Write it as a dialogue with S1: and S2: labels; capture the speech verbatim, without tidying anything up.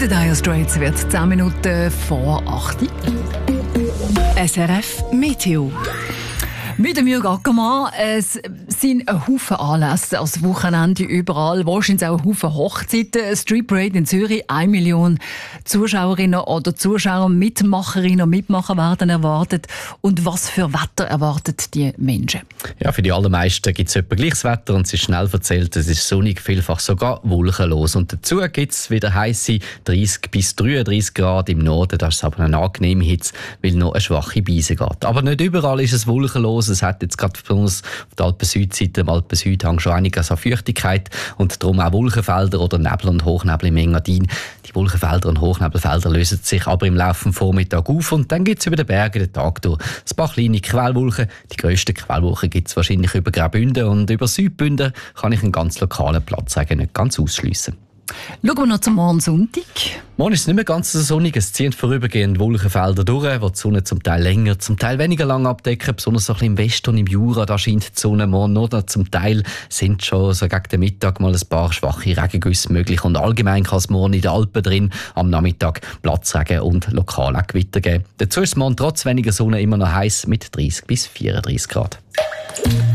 S1: The Dire Straits wird zehn Minuten vor acht. S R F Meteo. Mit dem Jürg Ackermann, es sind ein Haufen Anlässe als Wochenende überall. Wahrscheinlich auch ein Haufen Hochzeiten. Street Parade in Zürich, eine Million Zuschauerinnen oder Zuschauer, Mitmacherinnen und Mitmacher werden erwartet. Und was für Wetter erwartet die Menschen?
S2: Ja, für die allermeisten gibt es etwa gleiches Wetter und es ist schnell erzählt, es ist sonnig, vielfach sogar wolkenlos. Und dazu gibt es wieder heisse dreißig bis dreiunddreißig Grad im Norden. Das ist aber eine angenehme Hitze, weil noch eine schwache Brise geht. Aber nicht überall ist es wolkenlos. Es hat jetzt gerade besonders auf der Alpen-Südseite, im Alpen-Südhang schon einiges an Feuchtigkeit und darum auch Wolkenfelder oder Nebel und Hochnebel im Engadin. Die Wolkenfelder und Hochnebelfelder lösen sich aber im Laufe des Vormittags auf und dann gibt es über den Bergen den Tag durch ein paar kleine Quellwolken. Die grössten Quellwolken gibt es wahrscheinlich über Graubünden und über Südbünden kann ich einen ganz lokalen Platz sagen, nicht ganz ausschliessen.
S1: Schauen wir noch zum Morgen Sonntag.
S2: Morgen ist es nicht mehr ganz so sonnig. Es ziehen vorübergehend Wolkenfelder durch, wo die Sonne zum Teil länger, zum Teil weniger lang abdecken. Besonders so ein bisschen im Westen und im Jura, da scheint die Sonne morgen noch. Zum Teil sind schon so gegen den Mittag mal ein paar schwache Regengüsse möglich. Und allgemein kann es morgen in den Alpen drin am Nachmittag Platzregen und lokal auch Gewitter geben. Dazu ist es morgen trotz weniger Sonne immer noch heiß mit dreißig bis vierunddreißig Grad.